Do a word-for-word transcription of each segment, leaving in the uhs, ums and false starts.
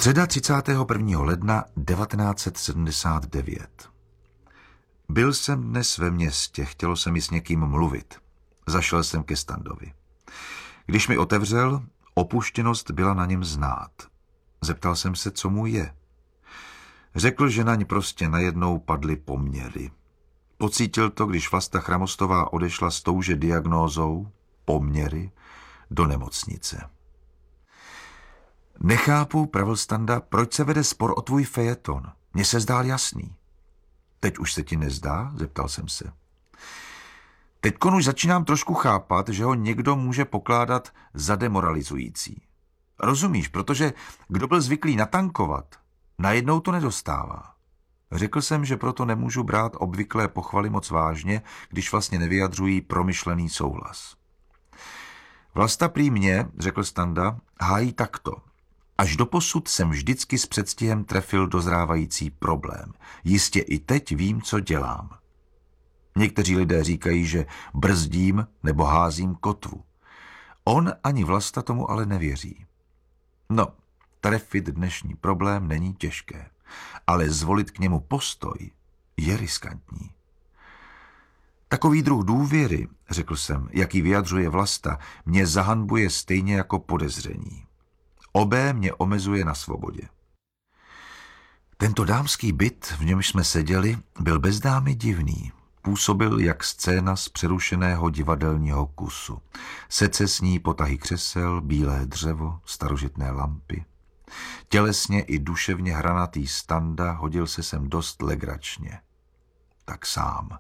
Středa třicátého prvního ledna devatenáct set sedmdesát devět. Byl jsem dnes ve městě, chtělo se mi s někým mluvit. Zašel jsem ke Standovi. Když mi otevřel, opuštěnost byla na něm znát. Zeptal jsem se, co mu je. Řekl, že na ní prostě najednou padly poměry. Pocítil to, když Vlasta Chramostová odešla s touže diagnózou, poměry, do nemocnice. Nechápu, pravil Standa, proč se vede spor o tvůj fejeton. Mně se zdál jasný. Teď už se ti nezdá? Zeptal jsem se. Teďkon už začínám trošku chápat, že ho někdo může pokládat za demoralizující. Rozumíš, protože kdo byl zvyklý natankovat, najednou to nedostává. Řekl jsem, že proto nemůžu brát obvyklé pochvaly moc vážně, když vlastně nevyjadřují promyšlený souhlas. Vlasta prý mě, řekl Standa, hájí takto. Až doposud jsem vždycky s předstihem trefil dozrávající problém. Jistě i teď vím, co dělám. Někteří lidé říkají, že brzdím nebo házím kotvu. On ani Vlasta tomu ale nevěří. No, trefit dnešní problém není těžké, ale zvolit k němu postoj je riskantní. Takový druh důvěry, řekl jsem, jaký vyjadřuje Vlasta, mě zahanbuje stejně jako podezření. Obé mě omezuje na svobodě. Tento dámský byt, v němž jsme seděli, byl bez dámy divný. Působil jak scéna z přerušeného divadelního kusu. Secesní potahy křesel, bílé dřevo, starožitné lampy. Tělesně i duševně hranatý Standa hodil se sem dost legračně. Tak sám.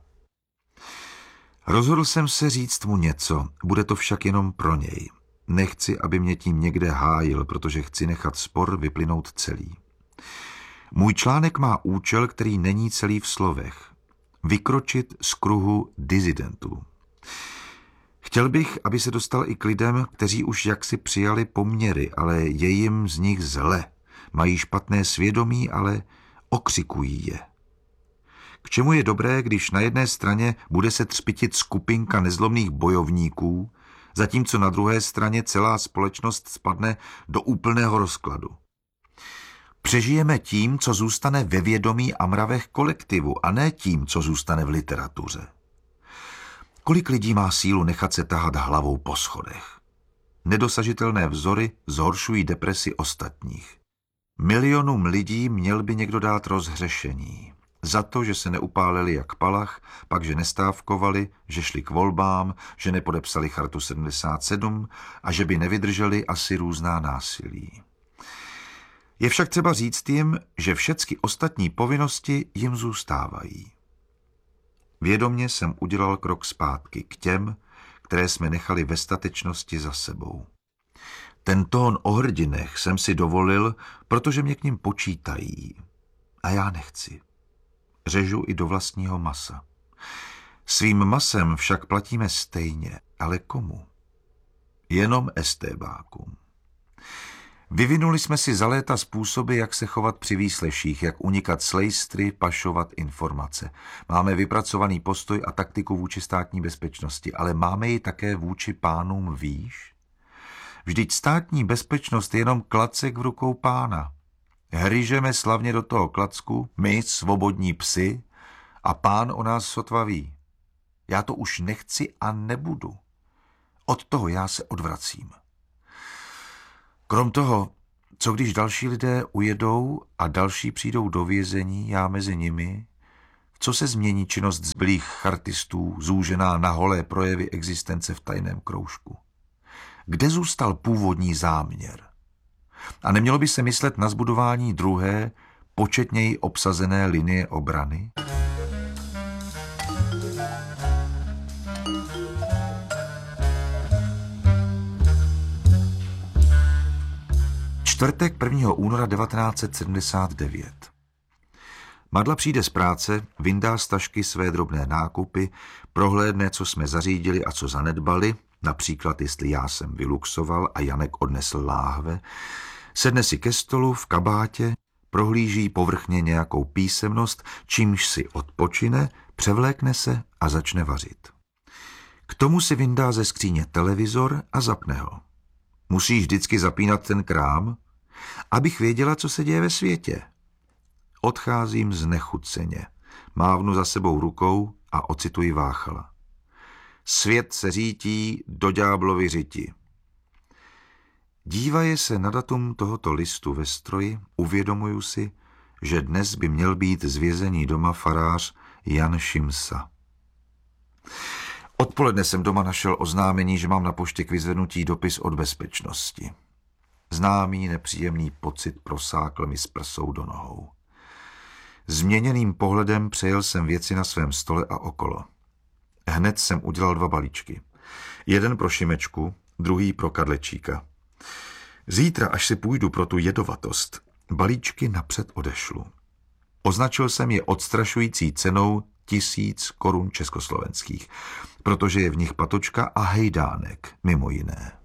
Rozhodl jsem se říct mu něco, bude to však jenom pro něj. Nechci, aby mě tím někde hájil, protože chci nechat spor vyplynout celý. Můj článek má účel, který není celý v slovech. Vykročit z kruhu disidentů. Chtěl bych, aby se dostal i k lidem, kteří už jaksi přijali poměry, ale je jim z nich zle. Mají špatné svědomí, ale okřikují je. K čemu je dobré, když na jedné straně bude se třpitit skupinka nezlomných bojovníků, zatímco na druhé straně celá společnost spadne do úplného rozkladu. Přežijeme tím, co zůstane ve vědomí a mravech kolektivu, a ne tím, co zůstane v literatuře. Kolik lidí má sílu nechat se tahat hlavou po schodech? Nedosažitelné vzory zhoršují depresi ostatních. Milionům lidí měl by někdo dát rozhřešení. Za to, že se neupálili jak palach, pak že nestávkovali, že šli k volbám, že nepodepsali chartu sedmdesát sedm a že by nevydrželi asi různá násilí. Je však třeba říct jim, že všechny ostatní povinnosti jim zůstávají. Vědomě jsem udělal krok zpátky k těm, které jsme nechali ve statečnosti za sebou. Ten tón o hrdinech jsem si dovolil, protože mě k nim počítají. A já nechci. Řežu i do vlastního masa. Svým masem však platíme stejně, ale komu? Jenom estébákům. Vyvinuli jsme si za léta způsoby, jak se chovat při výsleších, jak unikat z lejstry, pašovat informace. Máme vypracovaný postoj a taktiku vůči státní bezpečnosti, ale máme ji také vůči pánům výš? Vždyť státní bezpečnost je jenom klacek v rukou pána. Hryžeme slavně do toho klacku, my, svobodní psi, a pán o nás sotva ví. Já to už nechci a nebudu. Od toho já se odvracím. Krom toho, co když další lidé ujedou a další přijdou do vězení, já mezi nimi, co se změní činnost zbylých chartistů, zúžená na holé projevy existence v tajném kroužku? Kde zůstal původní záměr? A nemělo by se myslet na zbudování druhé, početněji obsazené linie obrany? Čtvrtek prvního února devatenáct set sedmdesát devět. Madla přijde z práce, vyndá z tašky své drobné nákupy, prohlédne, co jsme zařídili a co zanedbali, například jestli já jsem vyluxoval a Janek odnesl láhve, sedne si ke stolu v kabátě, prohlíží povrchně nějakou písemnost, čímž si odpočine, převlékne se a začne vařit. K tomu si vyndá ze skříně televizor a zapne ho. Musíš vždycky zapínat ten krám? Abych věděla, co se děje ve světě. Odcházím znechuceně. Mávnu za sebou rukou a ocituji Váchala. Svět se řítí do ďáblovy řiti. Dívaje se na datum tohoto listu ve stroji, uvědomuju si, že dnes by měl být z vězení doma farář Jan Šimsa. Odpoledne jsem doma našel oznámení, že mám na poště k vyzvednutí dopis od bezpečnosti. Známý nepříjemný pocit prosákl mi s prsou do nohou. Změněným pohledem přejel jsem věci na svém stole a okolo. Hned jsem udělal dva balíčky. Jeden pro Šimečku, druhý pro Kadlečíka. Zítra, až si půjdu pro tu jedovatost, balíčky napřed odešlu. Označil jsem je odstrašující cenou tisíc korun československých, protože je v nich patočka a hejdánek, mimo jiné.